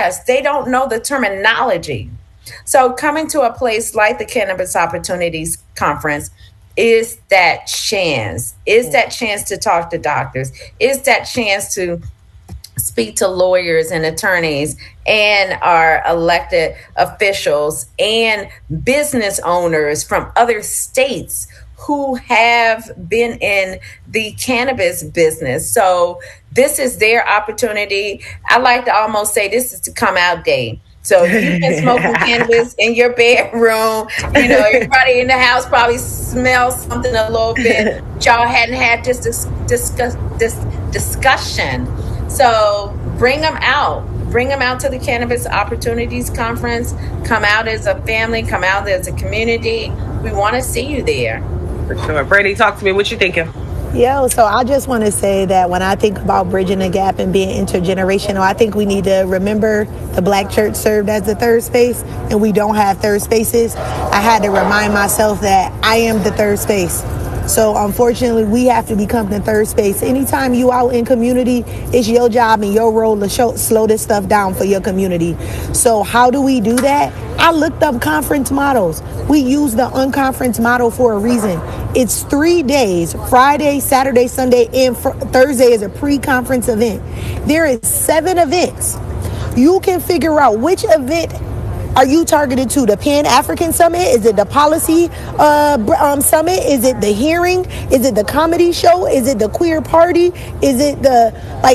yes, they don't know the terminology. So coming to a place like the Cannabis Opportunities Conference is that chance. Is that chance to talk to doctors? Is that chance to speak to lawyers and attorneys and our elected officials and business owners from other states who have been in the cannabis business. So this is their opportunity. I like to almost say this is to come out day. So you've been smoking cannabis in your bedroom. Everybody in the house probably smells something a little bit. Y'all hadn't had this discussion. So bring them out. Bring them out to the Cannabis Opportunities Conference. Come out as a family. Come out as a community. We want to see you there. For sure. Brandy, talk to me. What you thinking? So I just want to say that when I think about bridging the gap and being intergenerational, I think we need to remember the Black church served as the third space, and we don't have third spaces. I had to remind myself that I am the third space. So unfortunately, we have to become the third space. Anytime you out in community, it's your job and your role to slow this stuff down for your community. So how do we do that? I looked up conference models. We use the unconference model for a reason. It's 3 days, Friday, Saturday, Sunday, and Thursday is a pre-conference event. There is 7 events. You can figure out which event are you targeted to. The Pan-African Summit? Is it the Policy Summit? Is it the hearing? Is it the comedy show? Is it the queer party? Is it the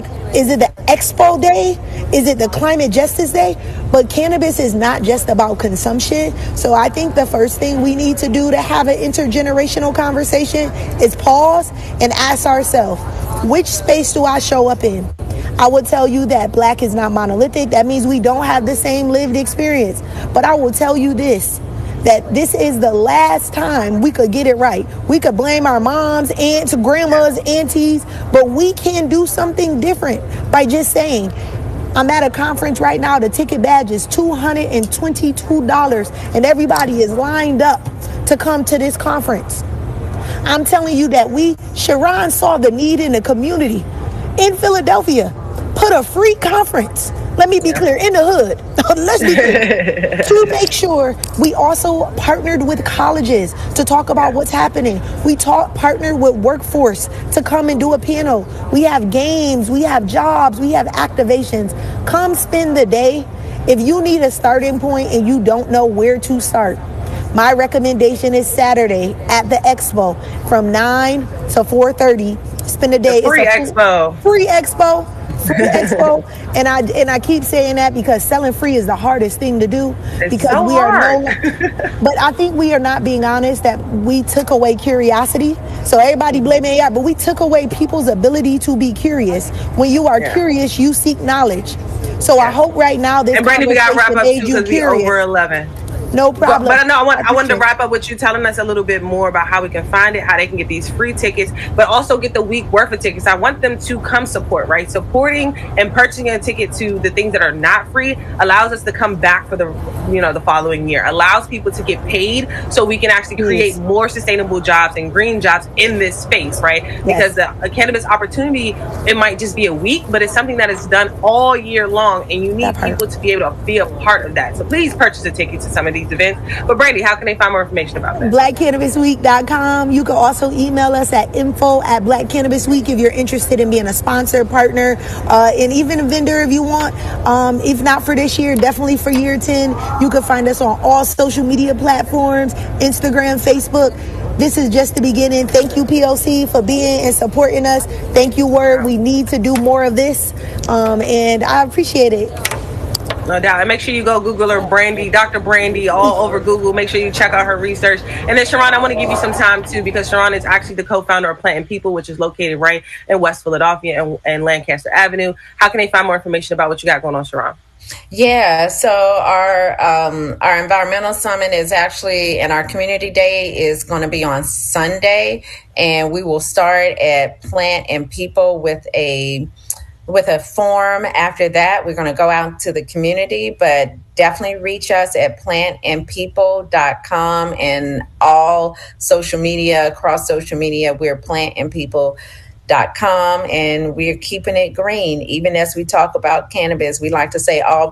Expo Day? Is it the Climate Justice Day? But cannabis is not just about consumption. So I think the first thing we need to do to have an intergenerational conversation is pause and ask ourselves, which space do I show up in? I would tell you that Black is not monolithic. That means we don't have the same lived experience. But I will tell you this, that this is the last time we could get it right. We could blame our moms, aunts, grandmas, aunties, but we can do something different by just saying, I'm at a conference right now. The ticket badge is $222, and everybody is lined up to come to this conference. I'm telling you that Sharon saw the need in the community in Philadelphia. Put a free conference. Let me be clear, in the hood. Let's be clear. To make sure, we also partnered with colleges to talk about what's happening. We partnered with workforce to come and do a panel. We have games, we have jobs, we have activations. Come spend the day. If you need a starting point and you don't know where to start, my recommendation is Saturday at the Expo from 9 to 4:30. Spend the day. Free Expo. Free Expo. And I keep saying that because selling free is the hardest thing to do. Because so we are but I think we are not being honest that we took away curiosity. So everybody blaming AI, but we took away people's ability to be curious. When you are curious, you seek knowledge. So I hope right now this and Brandy, we got to wrap up too because we're over 11. No problem. But I wanted to wrap up with you telling us a little bit more about how we can find it, how they can get these free tickets, but also get the week worth of tickets. I want them to come support, right? Supporting and purchasing a ticket to the things that are not free allows us to come back for the following year, allows people to get paid so we can actually create more sustainable jobs and green jobs in this space, right? Because the cannabis opportunity, it might just be a week, but it's something that is done all year long, and you need people to be able to be a part of that. So please purchase a ticket to some of these events. But Brandy, how can they find more information about that? BlackCannabisWeek.com. You can also email us at info@BlackCannabisWeek if you're interested in being a sponsor, partner, and even a vendor if you want. If not for this year, definitely for year 10. You can find us on all social media platforms, Instagram, Facebook. This is just the beginning. Thank you, POC, for being and supporting us. Thank you, Word. We need to do more of this, and I appreciate it. No doubt. And make sure you go Google her, Brandy, Dr. Brandy, all over Google. Make sure you check out her research. And then, Sharon, I want to give you some time, too, because Sharon is actually the co-founder of Plant and People, which is located right in West Philadelphia and Lancaster Avenue. How can they find more information about what you got going on, Sharon? Yeah, so our environmental summit is actually, and our community day is going to be on Sunday, and we will start at Plant and People with a form. After that, we're going to go out to the community, but definitely reach us at plantandpeople.com and all social media, across social media, we're plantandpeople.com, and we're keeping it green. Even as we talk about cannabis, we like to say all